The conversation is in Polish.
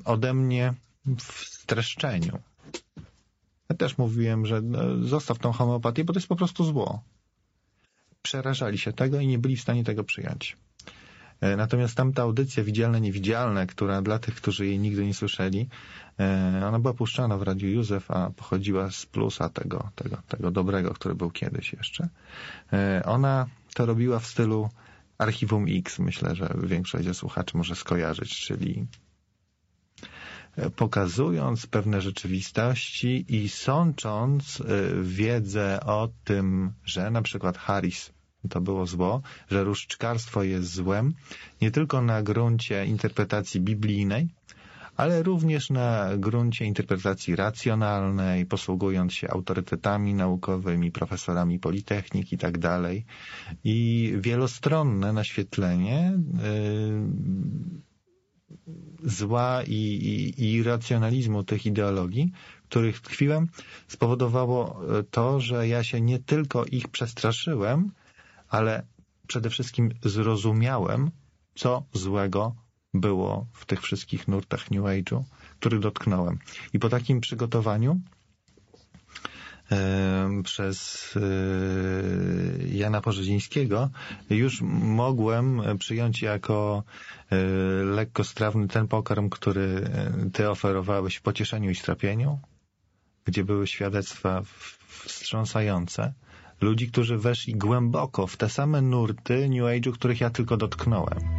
ode mnie w streszczeniu. Ja też mówiłem, że zostaw tą homeopatię, bo to jest po prostu zło. Przerażali się tego i nie byli w stanie tego przyjąć. Natomiast tamta audycja Widzialne, Niewidzialne, która dla tych, którzy jej nigdy nie słyszeli, ona była puszczana w Radiu Józef, a pochodziła z Plusa tego dobrego, który był kiedyś jeszcze. Ona to robiła w stylu Archiwum X, myślę, że większość ze słuchaczy może skojarzyć, czyli pokazując pewne rzeczywistości i sącząc wiedzę o tym, że na przykład Harris to było zło, że różdżkarstwo jest złem, nie tylko na gruncie interpretacji biblijnej, ale również na gruncie interpretacji racjonalnej, posługując się autorytetami naukowymi, profesorami politechnik i tak dalej. I wielostronne naświetlenie zła i racjonalizmu tych ideologii, w których tkwiłem, spowodowało to, że ja się nie tylko ich przestraszyłem, ale przede wszystkim zrozumiałem, co złego było w tych wszystkich nurtach New Age'u, których dotknąłem. I po takim przygotowaniu przez Jana Porzezińskiego już mogłem przyjąć jako lekkostrawny ten pokarm, który ty oferowałeś w Pocieszeniu i Strapieniu, gdzie były świadectwa wstrząsające ludzi, którzy weszli głęboko w te same nurty New Age'u, których ja tylko dotknąłem.